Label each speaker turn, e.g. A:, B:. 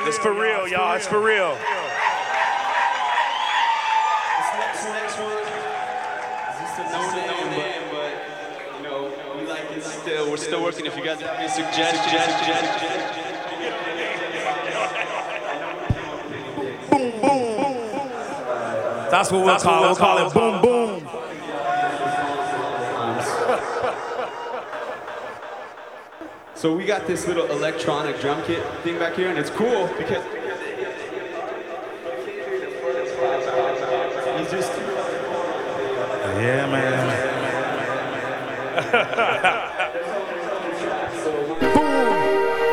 A: It's for real, y'all. It's for real.
B: This next one is just a no name, but you know, we like it still. We're still working. If you guys have any suggestions.
A: Boom, boom. That's what we'll call it. We'll call it boom, boom.
B: So we got this little electronic drum kit thing back here, and it's cool because he's just...
A: Yeah, man.